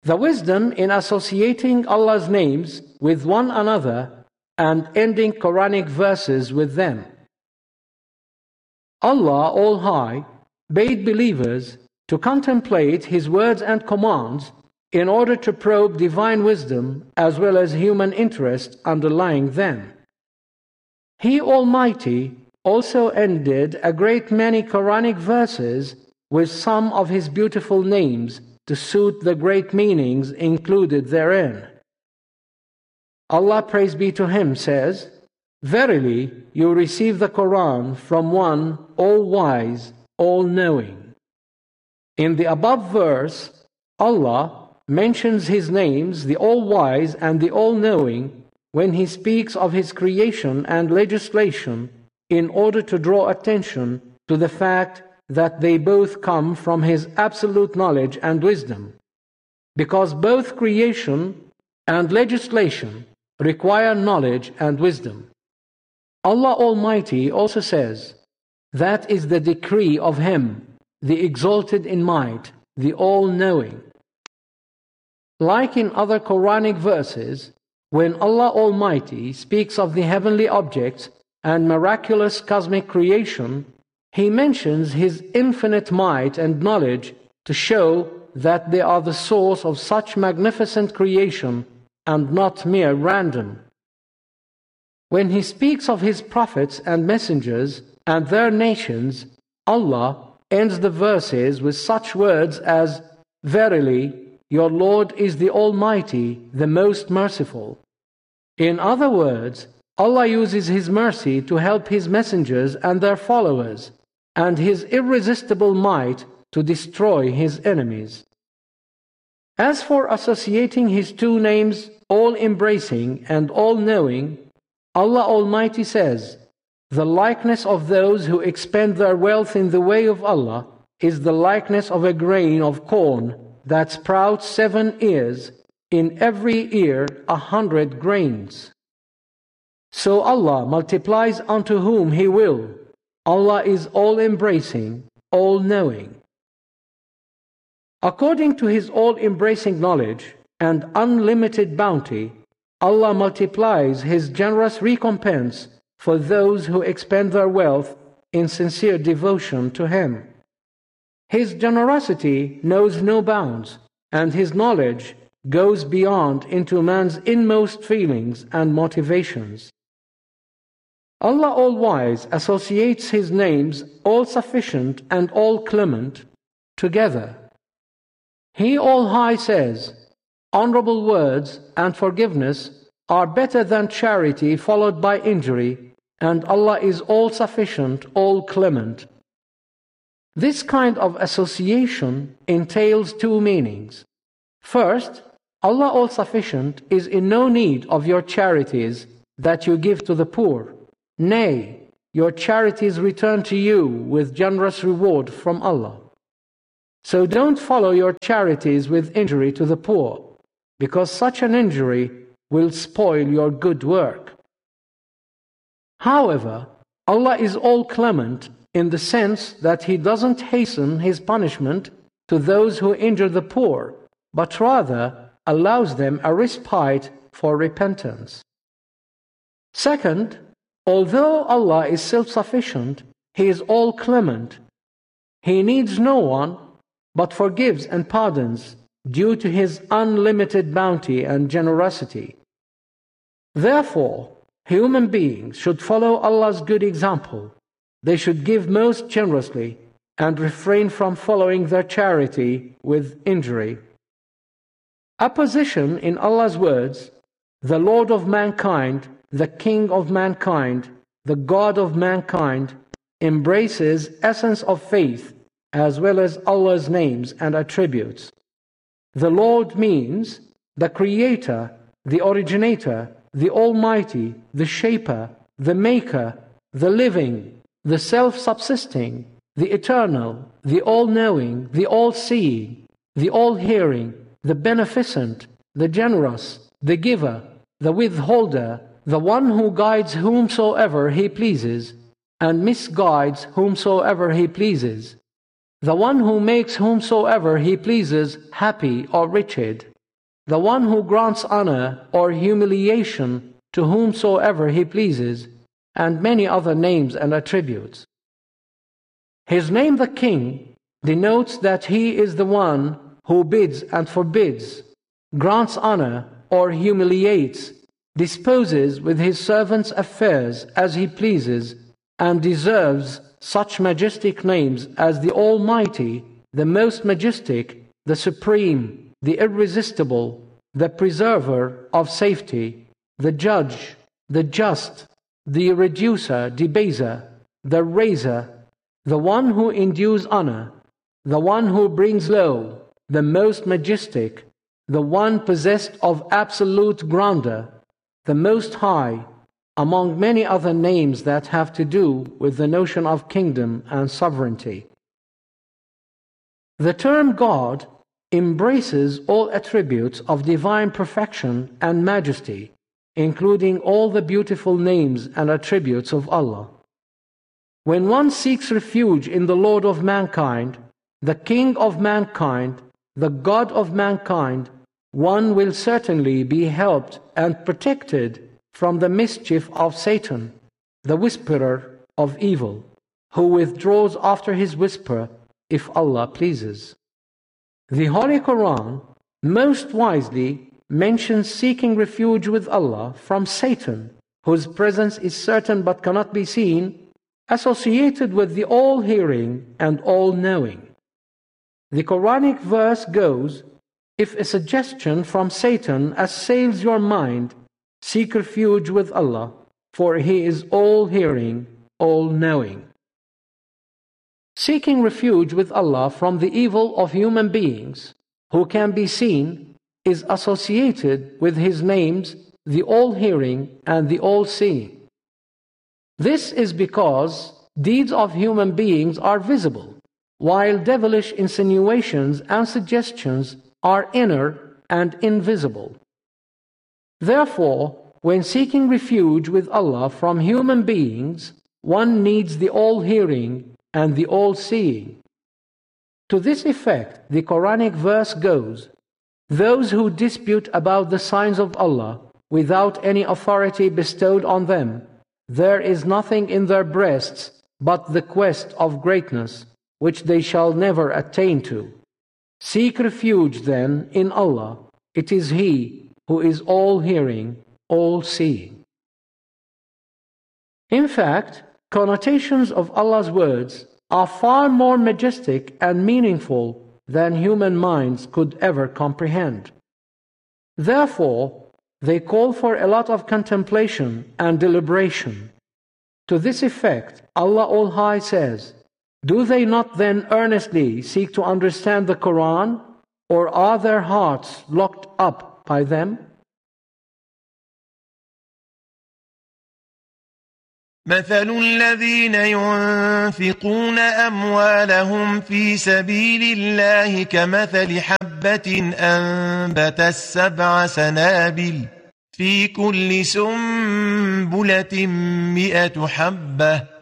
The wisdom in associating Allah's names with one another and ending Quranic verses with them. Allah All High bade believers to contemplate His words and commands in order to probe divine wisdom as well as human interest underlying them. He Almighty also ended a great many Quranic verses with some of His beautiful names to suit the great meanings included therein. Allah, praise be to Him, says, "Verily, you receive the Quran from one all-wise, all-knowing." In the above verse, Allah mentions His names, the all-wise and the all-knowing, when He speaks of His creation and legislation in order to draw attention to the fact that they both come from His absolute knowledge and wisdom, because both creation and legislation require knowledge and wisdom. Allah Almighty also says, "That is the decree of Him, the exalted in might, the all-knowing." Like in other Quranic verses, when Allah Almighty speaks of the heavenly objects and miraculous cosmic creation, He mentions His infinite might and knowledge to show that they are the source of such magnificent creation and not mere random. When He speaks of His prophets and messengers and their nations, Allah ends the verses with such words as, "Verily, your Lord is the Almighty, the most merciful." In other words, Allah uses His mercy to help His messengers and their followers, and His irresistible might to destroy His enemies. As for associating His two names, all-embracing and all-knowing, Allah Almighty says, "The likeness of those who expend their wealth in the way of Allah is the likeness of a grain of corn that sprouts 7 ears, in every ear 100 grains." So Allah multiplies unto whom He will. Allah is all-embracing, all-knowing. According to His all-embracing knowledge and unlimited bounty, Allah multiplies His generous recompense for those who expend their wealth in sincere devotion to Him. His generosity knows no bounds, and His knowledge goes beyond into man's inmost feelings and motivations. Allah All-Wise associates His names All-Sufficient and All-Clement together. He All-High says, "Honorable words and forgiveness are better than charity followed by injury, and Allah is All-Sufficient, All-Clement." This kind of association entails two meanings. First, Allah All-Sufficient is in no need of your charities that you give to the poor. Nay, your charities return to you with generous reward from Allah. So don't follow your charities with injury to the poor, because such an injury will spoil your good work. However, Allah is all-clement in the sense that He doesn't hasten His punishment to those who injure the poor, but rather allows them a respite for repentance. Second, although Allah is self-sufficient, He is all-clement. He needs no one, but forgives and pardons due to His unlimited bounty and generosity. Therefore, human beings should follow Allah's good example. They should give most generously and refrain from following their charity with injury. A position in Allah's words, "The Lord of mankind, the King of mankind, the God of mankind," embraces essence of faith as well as Allah's names and attributes. The Lord means the Creator, the Originator, the Almighty, the Shaper, the Maker, the Living, the Self-Subsisting, the Eternal, the All-Knowing, the All-Seeing, the All-Hearing, the Beneficent, the Generous, the Giver, the Withholder, the one who guides whomsoever He pleases and misguides whomsoever He pleases, the one who makes whomsoever He pleases happy or wretched, the one who grants honor or humiliation to whomsoever he pleases, and many other names and attributes. His name, the King, denotes that he is the one who bids and forbids, grants honor or humiliates, disposes with his servants' affairs as he pleases, and deserves such majestic names as the Almighty, the Most Majestic, the Supreme, the Irresistible, the Preserver of Safety, the Judge, the Just, the Reducer, Debaser, the Raiser, the one who endues honor, the one who brings low, the Most Majestic, the one possessed of absolute grandeur, the Most High, among many other names that have to do with the notion of kingdom and sovereignty. The term God embraces all attributes of divine perfection and majesty, including all the beautiful names and attributes of Allah. When one seeks refuge in the Lord of mankind, the King of mankind, the God of mankind, one will certainly be helped and protected from the mischief of Satan, the whisperer of evil, who withdraws after his whisper if Allah pleases. The Holy Quran most wisely mentions seeking refuge with Allah from Satan, whose presence is certain but cannot be seen, associated with the all-hearing and all-knowing. The Quranic verse goes, "If a suggestion from Satan assails your mind, seek refuge with Allah, for He is all-hearing, all-knowing." Seeking refuge with Allah from the evil of human beings, who can be seen, is associated with His names, the all-hearing and the all-seeing. This is because deeds of human beings are visible, while devilish insinuations and suggestions are inner and invisible. Therefore, when seeking refuge with Allah from human beings, one needs the all-hearing and the all-seeing. To this effect, the Quranic verse goes, "Those who dispute about the signs of Allah without any authority bestowed on them, there is nothing in their breasts but the quest of greatness, which they shall never attain to. Seek refuge then in Allah. It is He who is all-hearing, all-seeing." In fact, connotations of Allah's words are far more majestic and meaningful than human minds could ever comprehend. Therefore, they call for a lot of contemplation and deliberation. To this effect, Allah All-High says, "Do they not then earnestly seek to understand the Quran, or are their hearts locked up by them?" مثل الذين ينفقون أموالهم في سبيل الله كمثل حبة أنبتت 7 سنابل في كل سنبلة 100 حبة